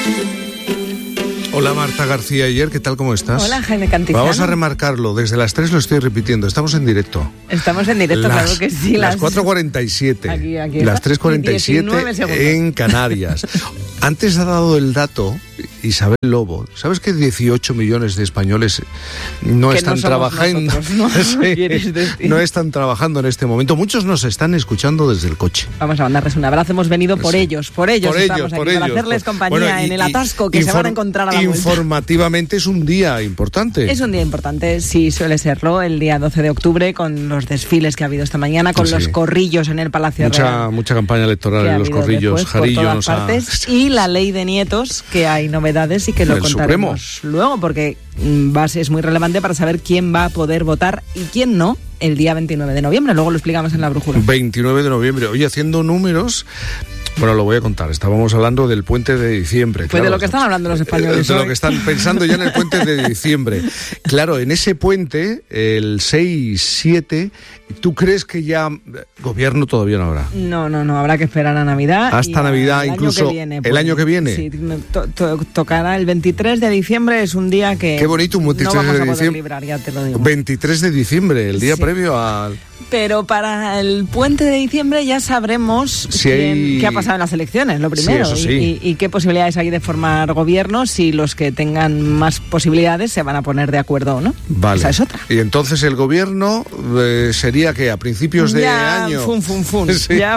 Hola Marta García Ayer, ¿qué tal? ¿Cómo estás? Hola Jaime Cantizano. Vamos a remarcarlo, desde las 3 lo estoy repitiendo, estamos en directo. Estamos en directo, claro que sí. Las 4:47, aquí las 3:47 en Canarias. Antes ha dado el dato Isabel Lobo. ¿Sabes que 18 millones de españoles no están trabajando? No están trabajando en este momento. Muchos nos están escuchando desde el coche. Vamos a mandarles un abrazo. Hemos venido por ellos estamos aquí, para hacerles compañía en el atasco que se van a encontrar a la vuelta. Informativamente es un día importante. Es un día importante, sí, suele serlo, el día 12 de octubre, con los desfiles que ha habido esta mañana, con los corrillos en el Palacio Real. Mucha campaña electoral en los corrillos, jarillos. Por todas partes, y la ley de nietos, que hay novedades y que lo contaremos luego, porque es muy relevante para saber quién va a poder votar y quién no el día 29 de noviembre. Luego lo explicamos en la brújula. 29 de noviembre. Oye, haciendo números... Bueno, lo voy a contar. Estábamos hablando del puente de diciembre. Pues claro, de lo que están hablando los españoles. De lo que están pensando ya en el puente de diciembre. Claro, en ese puente, el 6-7, ¿tú crees que ya gobierno todavía no habrá? No, habrá que esperar a Navidad. Hasta Navidad, incluso el año que viene. Sí, tocará el 23 de diciembre, es un día que qué bonito, un 23 no vamos de a poder diciembre. Librar, ya te lo digo. 23 de diciembre, el día previo al... Pero para el puente de diciembre ya sabremos qué ha pasado en las elecciones, lo primero, sí, eso sí. y qué posibilidades hay de formar gobierno, si los que tengan más posibilidades se van a poner de acuerdo o no. Vale. Esa es otra. Y entonces el gobierno sería que a principios de año... Sí. Ya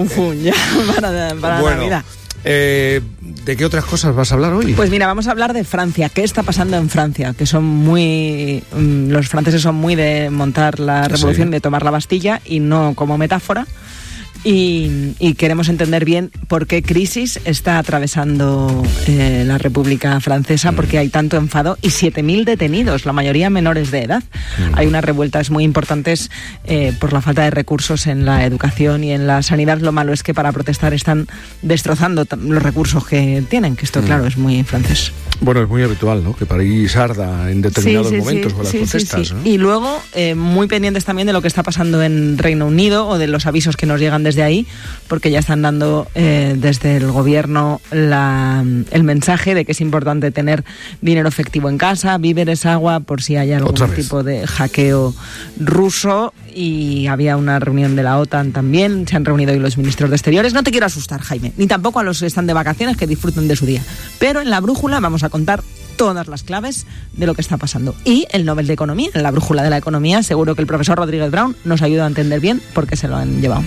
para Navidad. ¿De qué otras cosas vas a hablar hoy? Pues mira, vamos a hablar de Francia. ¿Qué está pasando en Francia? Que son muy... los franceses son muy de montar la revolución, de tomar la Bastilla, y no como metáfora. Y queremos entender bien por qué crisis está atravesando la República Francesa, porque hay tanto enfado y 7.000 detenidos, la mayoría menores de edad. Hay unas revueltas muy importantes por la falta de recursos en la educación y en la sanidad. Lo malo es que para protestar están destrozando los recursos que tienen, que esto, claro, es muy francés. Bueno, es muy habitual, ¿no?, que París arda en determinados momentos con las protestas. Sí. ¿No? Y luego, muy pendientes también de lo que está pasando en Reino Unido, o de los avisos que nos llegan desde ahí, porque ya están dando desde el gobierno el mensaje de que es importante tener dinero efectivo en casa, víveres, agua, por si hay algún tipo de hackeo ruso. Y había una reunión de la OTAN también, se han reunido hoy los ministros de Exteriores. No te quiero asustar, Jaime, ni tampoco a los que están de vacaciones, que disfruten de su día. Pero en la brújula vamos a contar todas las claves de lo que está pasando. Y el Nobel de Economía, en la brújula de la economía, seguro que el profesor Rodríguez Brown nos ayuda a entender bien por qué se lo han llevado.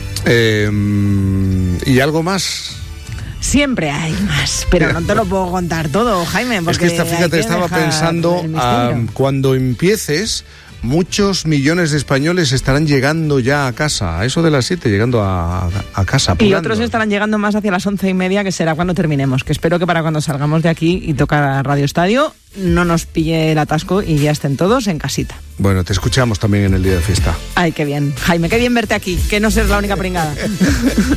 ¿Y algo más? Siempre hay más, pero no te lo puedo contar todo, Jaime. Porque es que fíjate, estaba pensando, cuando empieces... Muchos millones de españoles estarán llegando ya a casa, a eso de las 7, llegando a casa. Apurando. Y otros estarán llegando más hacia las 11:30, que será cuando terminemos, que espero que para cuando salgamos de aquí y tocar Radio Estadio no nos pille el atasco y ya estén todos en casita. Bueno, te escuchamos también en el día de fiesta. Ay, qué bien, Jaime, qué bien verte aquí, que no seas la única pringada.